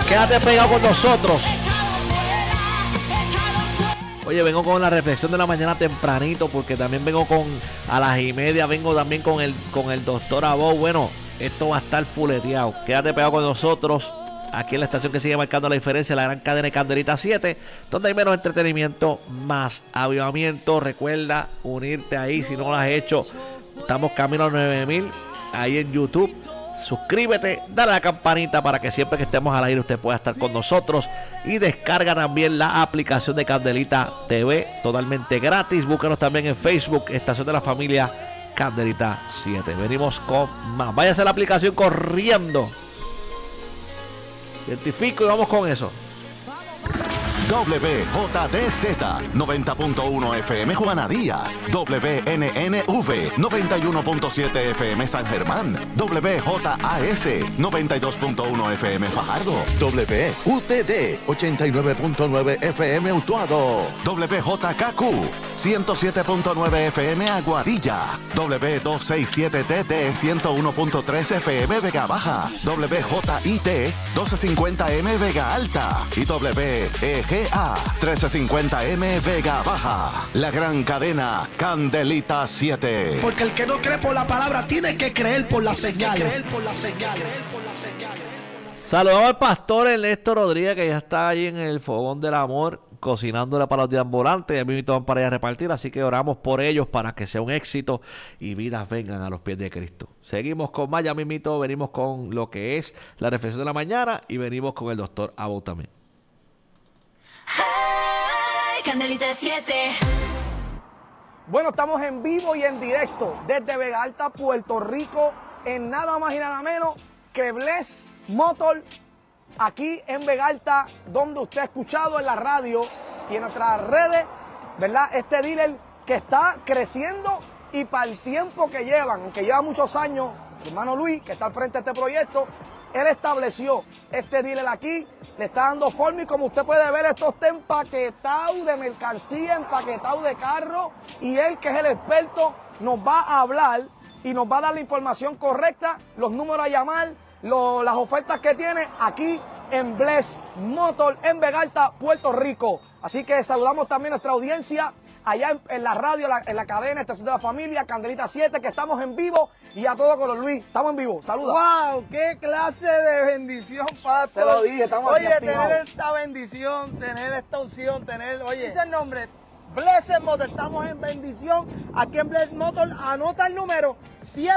Quédate pegado con nosotros. Oye, vengo con la reflexión de la mañana tempranito, porque también vengo a las 1:30, vengo también con el doctor Abou. Bueno, esto va a estar fuleteado. Quédate pegado con nosotros. Aquí en la estación que sigue marcando la diferencia, la gran cadena de Candelita 7, donde hay menos entretenimiento, más avivamiento. Recuerda unirte ahí si no lo has hecho. Estamos camino a 9,000 ahí en YouTube. Suscríbete, dale a la campanita para que siempre que estemos al aire usted pueda estar con nosotros. Y descarga también la aplicación de Candelita TV, totalmente gratis. Búscanos también en Facebook, Estación de la Familia Candelita 7. Venimos con más. Váyase a la aplicación corriendo. Identifico y vamos con eso. WJDZ 90.1 FM Juana Díaz, WNNV 91.7 FM San Germán, WJAS 92.1 FM Fajardo, WUTD 89.9 FM Utuado, WJKQ 107.9 FM Aguadilla, W267TT 101.3 FM Vega Baja, WJIT 1250M Vega Alta y WEGA 1350M Vega Baja. La gran cadena Candelita 7. Porque el que no cree por la palabra tiene que creer por la señal. Saludamos al pastor Ernesto Rodríguez, que ya está allí en el fogón del amor, cocinándole para los deambulantes. Ya mismo van para allá a repartir, así que oramos por ellos para que sea un éxito y vidas vengan a los pies de Cristo. Seguimos con más, ya mismito venimos con lo que es la reflexión de la mañana y venimos con el doctor Abou también. Hey, Candelita 7. Bueno, estamos en vivo y en directo desde Vega Alta, Puerto Rico, en nada más y nada menos que Bless Motor, aquí en Vega Alta, donde usted ha escuchado en la radio y en nuestras redes, ¿verdad? Este dealer que está creciendo y para el tiempo que llevan, aunque lleva muchos años, mi hermano Luis, que está al frente de este proyecto, él estableció este dealer aquí, le está dando forma y como usted puede ver, esto está empaquetado de mercancía, empaquetado de carro, y él, que es el experto, nos va a hablar y nos va a dar la información correcta, los números a llamar, las ofertas que tiene aquí en Bless Motor en Vega Alta, Puerto Rico. Así que saludamos también a nuestra audiencia allá en la radio, en la cadena Estación de la Familia, Candelita 7, que estamos en vivo y a todo color. Luis, estamos en vivo, saluda. ¡Wow! ¡Qué clase de bendición, pastor! Te lo dije, estamos aquí Oye, activados. tener esta bendición, tener esta unción, oye, dice el nombre, Blessed Motor, estamos en bendición aquí en Blessed Motor, anota el número 7.